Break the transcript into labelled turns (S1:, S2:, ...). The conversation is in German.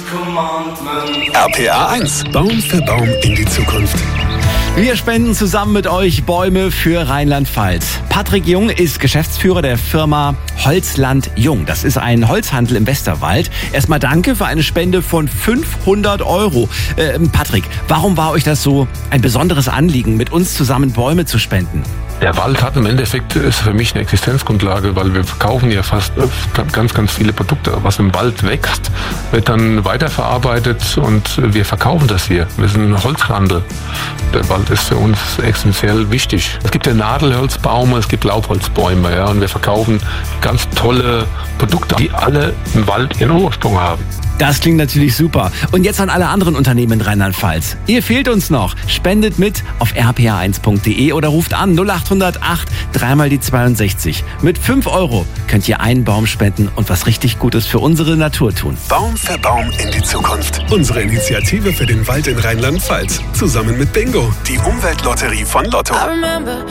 S1: RPA 1, Baum für Baum in die Zukunft.
S2: Wir spenden zusammen mit euch Bäume für Rheinland-Pfalz. Patrick Jung ist Geschäftsführer der Firma Holzland Jung. Das ist ein Holzhandel im Westerwald. Erstmal danke für eine Spende von 500 €. Patrick, warum war euch das so ein besonderes Anliegen, mit uns zusammen Bäume zu spenden?
S3: Der Wald hat im Endeffekt, ist für mich eine Existenzgrundlage, weil wir verkaufen ja fast ganz viele Produkte. Was im Wald wächst, wird dann weiterverarbeitet und wir verkaufen das hier. Wir sind ein Holzhandel. Der Wald ist für uns essentiell wichtig. Es gibt ja Nadelholzbäume, es gibt Laubholzbäume, ja, und wir verkaufen ganz tolle Produkte, die alle im Wald ihren Ursprung haben.
S2: Das klingt natürlich super. Und jetzt an alle anderen Unternehmen in Rheinland-Pfalz. Ihr fehlt uns noch. Spendet mit auf rpa1.de oder ruft an 0800 8 3 die 62. Mit 5 € könnt ihr einen Baum spenden und was richtig Gutes für unsere Natur tun.
S1: Baum für Baum in die Zukunft. Unsere Initiative für den Wald in Rheinland-Pfalz. Zusammen mit Bingo, die Umweltlotterie von Lotto.